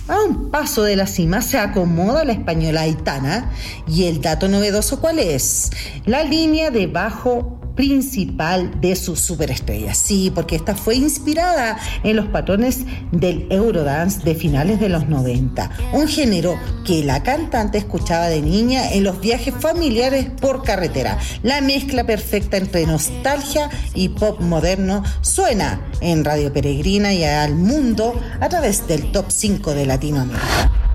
A un paso de la cima se acomoda la española Aitana. ¿Y el dato novedoso cuál es? La línea de bajo principal de sus superestrellas. Sí, porque esta fue inspirada en los patrones del Eurodance de finales de los 90, un género que la cantante escuchaba de niña en los viajes familiares por carretera. La mezcla perfecta entre nostalgia y pop moderno suena en Radio Peregrina y al mundo a través del Top 5 de Latinoamérica.